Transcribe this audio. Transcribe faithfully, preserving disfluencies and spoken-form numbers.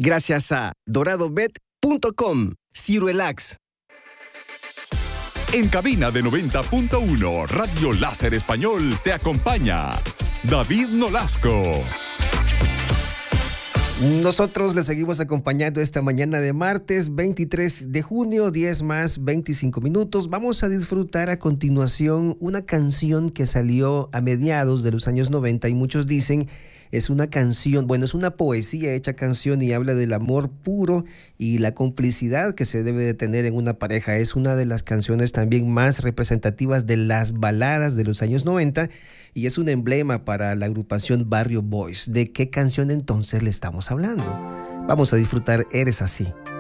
Gracias a dorado bet punto com. Cirelax. En cabina de noventa punto uno, Radio Láser Español te acompaña David Nolasco. Nosotros le seguimos acompañando esta mañana de martes veintitrés de junio, diez más veinticinco minutos. Vamos a disfrutar a continuación una canción que salió a mediados de los años noventa y muchos dicen es una canción, bueno, es una poesía hecha canción y habla del amor puro y la complicidad que se debe de tener en una pareja. Es una de las canciones también más representativas de las baladas de los años noventa y es un emblema para la agrupación Barrio Boys. ¿De qué canción entonces le estamos hablando? Vamos a disfrutar Eres Así.